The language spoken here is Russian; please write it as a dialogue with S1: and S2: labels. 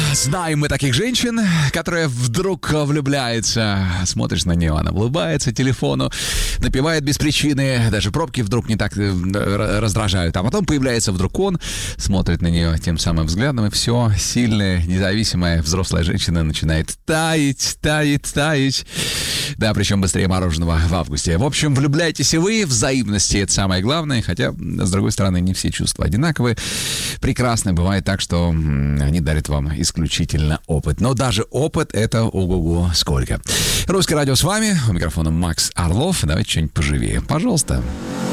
S1: знаем мы таких женщин, которые вдруг влюбляются. Смотришь на нее, она улыбается телефону, напевает без причины, даже пробки вдруг не так раздражают. А потом появляется вдруг он, смотрит на нее тем самым взглядом, и все, сильная, независимая взрослая женщина начинает таять. Да, причем быстрее мороженого в августе. В общем, влюбляйтесь и вы, взаимности — это самое главное, хотя, с другой стороны, не все чувства одинаковые. Прекрасно бывает так, что они дарят вам исключительно опыт. Но даже опыт — это ого-го сколько. Русское радио с вами. У микрофона Макс Орлов. Давайте что-нибудь поживее. Пожалуйста.